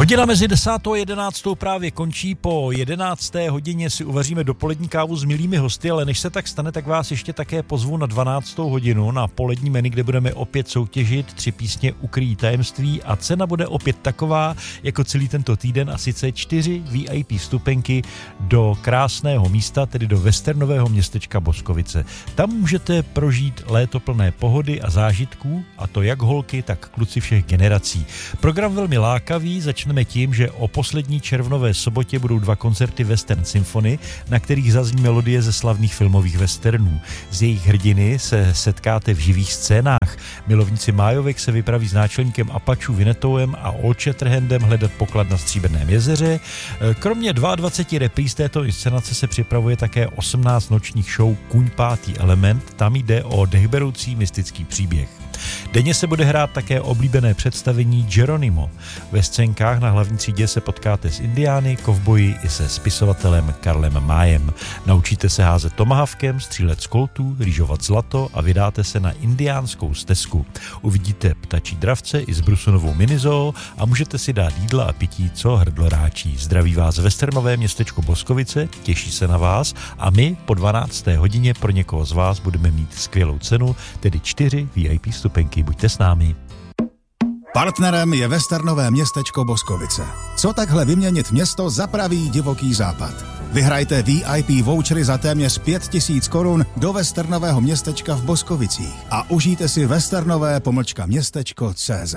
Hodina mezi 10. a 11. právě končí, po 11. hodině si uvaříme dopolední kávu s milými hosty, ale než se tak stane, tak vás ještě také pozvu na 12. hodinu na polední menu, kde budeme opět soutěžit 3 písně Ukryjí tajemství a cena bude opět taková jako celý tento týden, a sice 4 VIP vstupenky do krásného místa, tedy do westernového městečka Boskovice. Tam můžete prožít léto plné pohody a zážitků, a to jak holky, tak kluci všech generací. Program velmi lákavý, začneme tím, že o poslední červnové sobotě budou 2 koncerty Western Symphony, na kterých zazní melodie ze slavných filmových westernů. Z jejich hrdiny se setkáte v živých scénách. Milovníci májovek se vypraví s náčelníkem Apačů Vinettouem a Old Shatterhandem hledat poklad na Stříbrném jezeře. Kromě 22 repríz této inscenace se připravuje také 18 nočních show Kuň pátý element. Tam jde o dechberoucí mystický příběh. Denně se bude hrát také oblíbené představení Geronimo. Ve scénkách na hlavní třídě se potkáte s indiány, kovboji i se spisovatelem Karlem Májem. Naučíte se házet tomahawkem, střílet z koltů, rýžovat zlato a vydáte se na indiánskou stezku. Uvidíte ptačí dravce i zbrusunovou minizoo a můžete si dát jídla a pití, co hrdlo ráčí. Zdraví vás westernové městečko Boskovice, těší se na vás a my po 12. hodině pro někoho z vás budeme mít skvělou cenu, tedy 4 VIP vstupenky. Buďte s námi. Partnerem je westernové městečko Boskovice. Co takhle vyměnit město za pravý divoký západ? Vyhrajte VIP vouchery za téměř 5 000 korun do westernového městečka v Boskovicích a užijte si westernové-městečko.cz.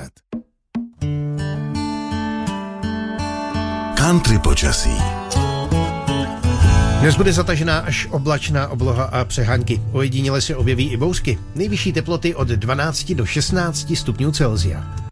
Country počasí. Dnes bude zatažená až oblačná obloha a přehánky. Ojediněle se objeví i bouřky. Nejvyšší teploty od 12 do 16 stupňů Celsia.